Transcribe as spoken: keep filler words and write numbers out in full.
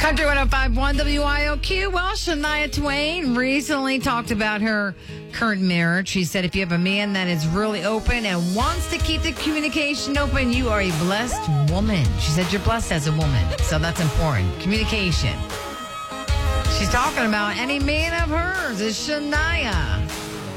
Country one oh five point one W I O Q. Well, Shania Twain recently talked about her current marriage. She said, if you have a man that is really open and wants to keep the communication open, you are a blessed woman. She said you're blessed as a woman. So that's important. Communication. She's talking about any man of hers is Shania.